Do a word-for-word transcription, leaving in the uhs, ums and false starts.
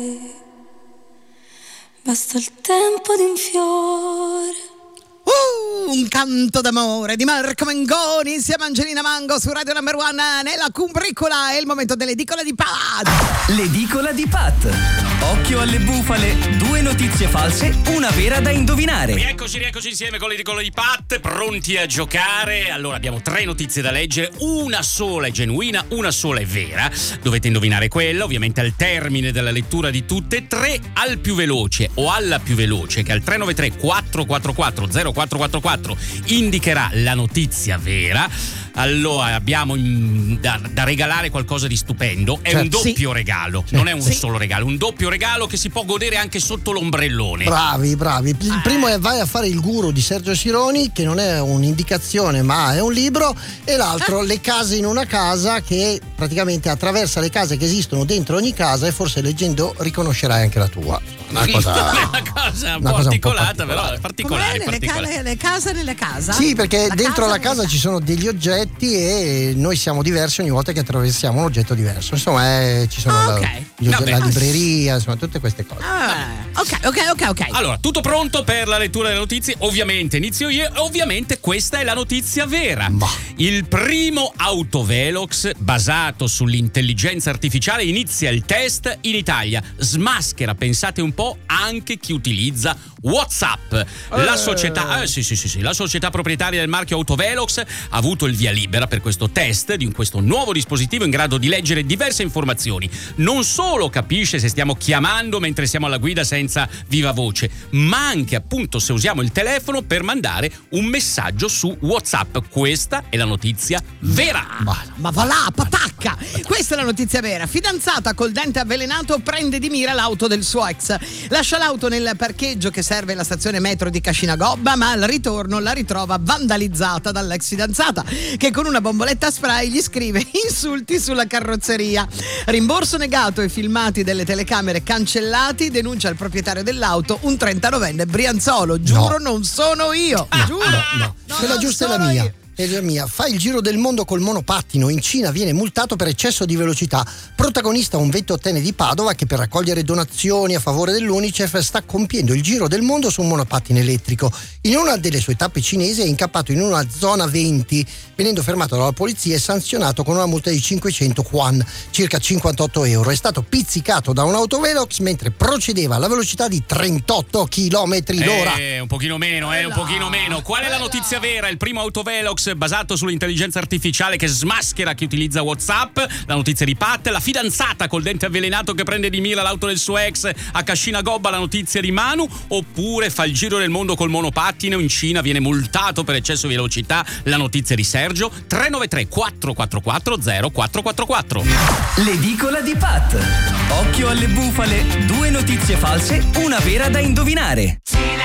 Basta il tempo di un fiore. Uh, un canto d'amore di Marco Mengoni insieme a Angelina Mango su Radio Number One nella Cumbricola. È il momento dell'edicola di Pat. L'edicola di Pat. Occhio alle bufale, due notizie false, una vera da indovinare. Rieccoci, rieccoci insieme con l'edicola di Pat, pronti a giocare. Allora abbiamo tre notizie da leggere, una sola è genuina, una sola è vera. Dovete indovinare quella, ovviamente al termine della lettura di tutte e tre, al più veloce o alla più veloce, che al tre nove tre quattro quattro quattro zero quattro quattro quattro indicherà la notizia vera. Allora abbiamo in, da, da regalare qualcosa di stupendo. È certo, un doppio sì. regalo, Sì. non è un Sì. solo regalo, un doppio regalo che si può godere anche sotto l'ombrellone. Bravi, bravi. Il primo è Vai a fare il guru di Sergio Sironi, che non è un'indicazione ma è un libro, e l'altro Le case in una casa, che praticamente attraversa le case che esistono dentro ogni casa e forse leggendo riconoscerai anche la tua. Una cosa, una cosa un una po' cosa un po' articolata, però Com'è particolare, nelle, particolare. ca- le case nelle case? Sì, perché La dentro la nelle casa ci sono degli oggetti e noi siamo diversi ogni volta che attraversiamo un oggetto diverso. Insomma, eh, ci sono Ah, la, ok. gli ogge- Vabbè. la libreria, insomma, tutte queste cose. Ah, ok, ok, ok, ok. Allora, tutto pronto per la lettura delle notizie? Ovviamente inizio io, ovviamente questa è la notizia vera. Ma. Il primo autovelox basato sull'intelligenza artificiale inizia il test in Italia. Smaschera, pensate un po', anche chi utilizza WhatsApp. La società, eh, sì, sì, sì, sì, la società proprietaria del marchio Autovelox ha avuto il via libera per questo test di questo nuovo dispositivo in grado di leggere diverse informazioni. Non solo capisce se stiamo chiamando mentre siamo alla guida senza viva voce, ma anche appunto se usiamo il telefono per mandare un messaggio su WhatsApp. Questa è la notizia vera. Ma, ma va là, patacca! Questa è la notizia vera. Fidanzata col dente avvelenato prende di mira l'auto del suo ex. Lascia l'auto nel parcheggio che serve la stazione metro di Cascinagobba, ma al ritorno la ritrova vandalizzata dall'ex fidanzata, che con una bomboletta a spray gli scrive insulti sulla carrozzeria. Rimborso negato e filmati delle telecamere cancellati. Denuncia il proprietario dell'auto, un trentanovenne brianzolo. Giuro, No. non sono io. Giuro. No, no, No, quella non giusta è la sono mia. io. È la mia. Fa il giro del mondo col monopattino. In Cina viene multato per eccesso di velocità. Protagonista un ventottenne di Padova che per raccogliere donazioni a favore dell'UNICEF sta compiendo il giro del mondo su un monopattino elettrico. In una delle sue tappe cinesi è incappato in una zona venti, venendo fermato dalla polizia e sanzionato con una multa di cinquecento yuan, circa cinquantotto euro. È stato pizzicato da un autovelox mentre procedeva alla velocità di trentotto chilometri l'ora. Eh, un pochino meno, eh, un pochino meno. Qual è la notizia vera? Il primo autovelox basato sull'intelligenza artificiale che smaschera chi utilizza WhatsApp. La notizia di Pat. La fidanzata col dente avvelenato che prende di mira l'auto del suo ex a Cascinagobba. La notizia di Manu. Oppure fa il giro del mondo col monopattino. In Cina viene multato per eccesso di velocità. La notizia di Sergio. tre nove tre quattro quattro quattro zero quattro quattro quattro. L'edicola di Pat. Occhio alle bufale, due notizie false, una vera da indovinare.